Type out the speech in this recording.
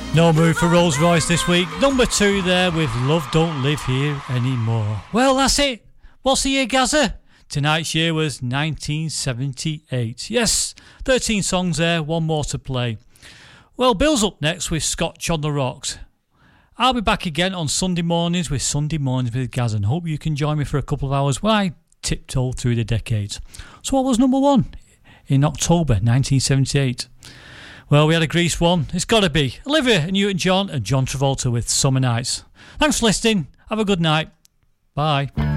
No move for Rolls Royce this week. Number 2 there with Love Don't Live Here Anymore. Well, that's it. What's the year, Gaza? Tonight's year was 1978. Yes, 13 songs there, one more to play. Well, Bill's up next with Scotch on the Rocks. I'll be back again on Sunday mornings with Gaza, and hope you can join me for a couple of hours while I tiptoe through the decades. So what was number 1 in October 1978? Well, we had a Grease one. It's got to be Olivia Newton-John and John Travolta with Summer Nights. Thanks for listening. Have a good night. Bye.